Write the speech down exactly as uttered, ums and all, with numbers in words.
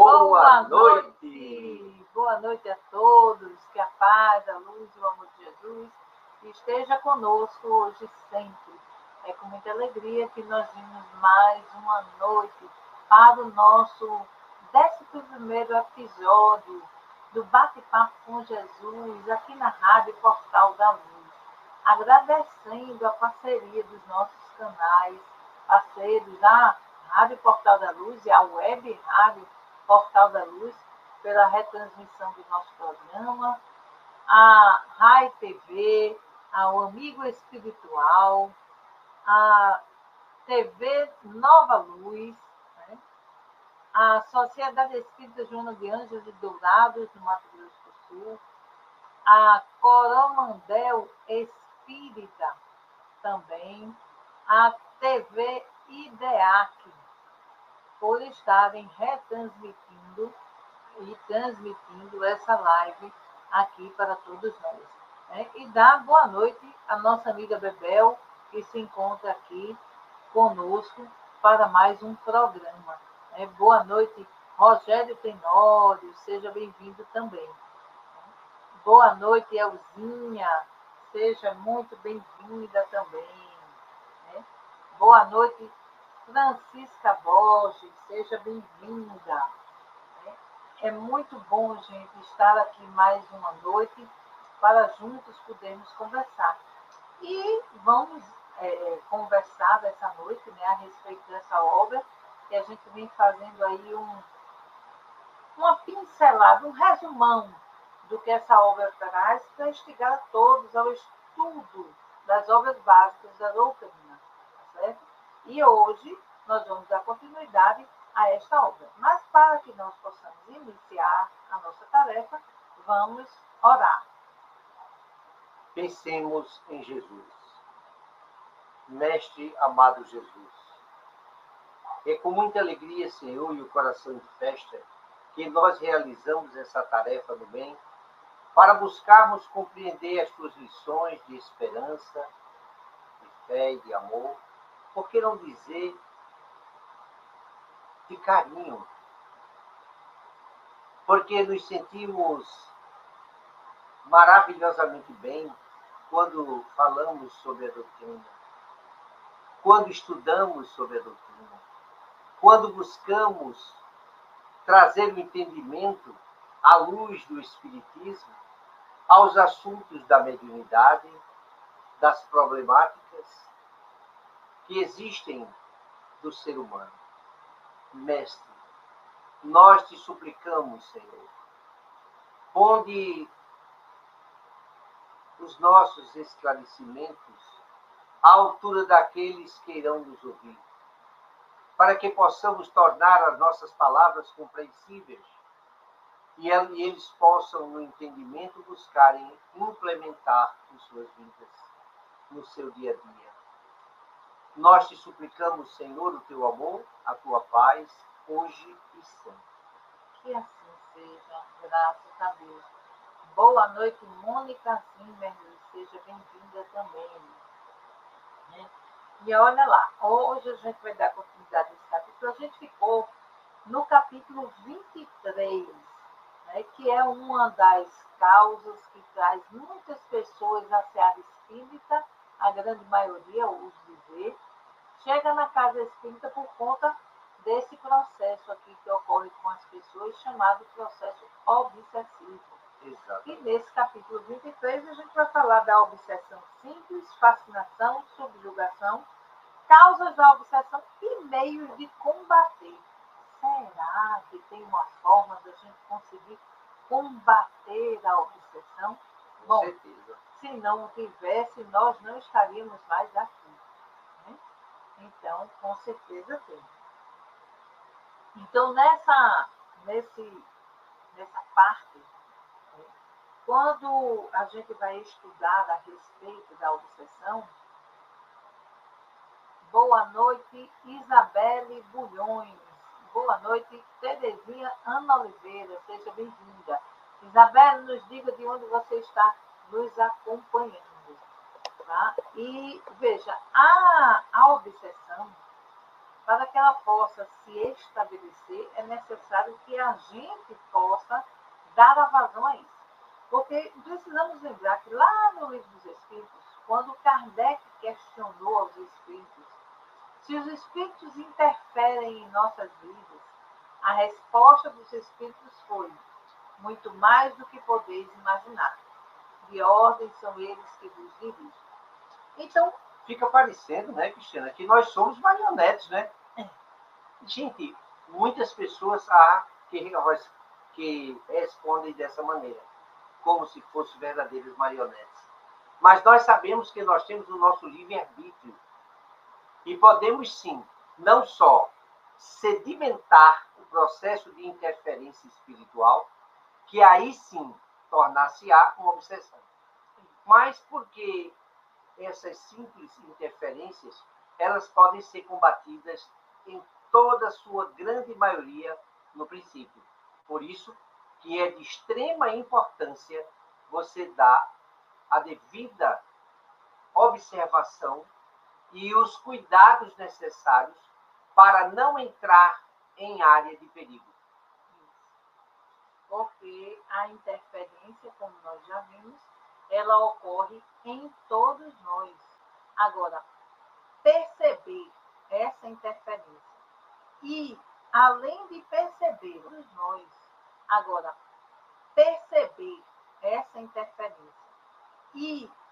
Boa noite! Boa noite a todos, que a paz, a luz e o amor de Jesus esteja conosco hoje e sempre. É com muita alegria que nós vimos mais uma noite para o nosso décimo primeiro episódio do Bate-Papo com Jesus, aqui na Rádio Portal da Luz. Agradecendo a parceria dos nossos canais, parceiros, a Rádio Portal da Luz e a Web Rádio Portal da Luz, pela retransmissão do nosso programa, a Rai T V, ao Amigo Espiritual, a T V Nova Luz, né? A Sociedade Espírita Joana de Ângeles de Dourados, no Mato Grosso do Sul, a Coromandel Espírita também, a T V IDEAC, por estarem retransmitindo e transmitindo essa live aqui para todos nós. Né? E dá boa noite à nossa amiga Bebel, que se encontra aqui conosco para mais um programa. Né? Boa noite, Rogério Tenório, seja bem-vindo também. Boa noite, Elzinha, seja muito bem-vinda também. Né? Boa noite, Francisca Borges, seja bem-vinda. É muito bom, gente, estar aqui mais uma noite para juntos podermos conversar. E vamos é, conversar dessa noite, né, a respeito dessa obra, que a gente vem fazendo aí um, uma pincelada, um resumão do que essa obra traz, para instigar a todos ao estudo das obras básicas da doutrina, tá certo? E hoje nós vamos dar continuidade a esta obra. Mas para que nós possamos iniciar a nossa tarefa, vamos orar. Pensemos em Jesus. Mestre amado Jesus, é com muita alegria, Senhor, e o coração de festa, que nós realizamos essa tarefa do bem, para buscarmos compreender as tuas lições de esperança, de fé e de amor, por que não dizer de carinho, porque nos sentimos maravilhosamente bem quando falamos sobre a doutrina, quando estudamos sobre a doutrina, quando buscamos trazer o entendimento à luz do Espiritismo aos assuntos da mediunidade, das problemáticas que existem do ser humano. Mestre, nós te suplicamos, Senhor, ponde os nossos esclarecimentos à altura daqueles que irão nos ouvir, para que possamos tornar as nossas palavras compreensíveis e eles possam, no entendimento, buscarem implementar em suas vidas, no seu dia a dia. Nós te suplicamos, Senhor, o teu amor, a tua paz, hoje e sempre. Que assim seja, graças a Deus. Boa noite, Mônica Zimmermann, seja bem-vinda também. Né? E olha lá, hoje a gente vai dar continuidade a esse capítulo. A gente ficou no capítulo vinte e três, né, que é uma das causas que traz muitas pessoas à seara espírita, a grande maioria, ouso dizer, chega na casa espírita por conta desse processo aqui que ocorre com as pessoas, chamado processo obsessivo. Exato. E nesse capítulo vinte e três a gente vai falar da obsessão simples, fascinação, subjugação, causas da obsessão e meios de combater. Será que tem uma forma da gente conseguir combater a obsessão? Com Bom, certeza. Se não tivesse, nós não estaríamos mais aqui. Né? Então, com certeza tem. Então, nessa, nesse, nessa parte, né, quando a gente vai estudar a respeito da obsessão, boa noite, Isabelle Bulhões. Boa noite, Terezinha Ana Oliveira. Seja bem-vinda. Isabelle, nos diga de onde você está nos acompanhando. Tá? E, veja, a, a obsessão, para que ela possa se estabelecer, é necessário que a gente possa dar a vazão a isso. Porque precisamos lembrar que lá no Livro dos Espíritos, quando Kardec questionou aos espíritos se os espíritos interferem em nossas vidas, a resposta dos espíritos foi: muito mais do que podeis imaginar. De ordem são eles que vos dirigem. Então, fica parecendo, né, Cristiana, que nós somos marionetes, né? É. Gente, muitas pessoas há que, que respondem dessa maneira, como se fossem verdadeiras marionetes. Mas nós sabemos que nós temos o nosso livre-arbítrio. E podemos, sim, não só sedimentar o processo de interferência espiritual, que aí sim tornar-se-á uma obsessão. Mas porque essas simples interferências, elas podem ser combatidas em toda a sua grande maioria no princípio. Por isso que é de extrema importância você dar a devida observação e os cuidados necessários para não entrar em área de perigo. Porque a interferência, como nós já vimos, ela ocorre em todos nós. Agora, perceber essa interferência e, além de perceber todos nós, agora, perceber essa interferência e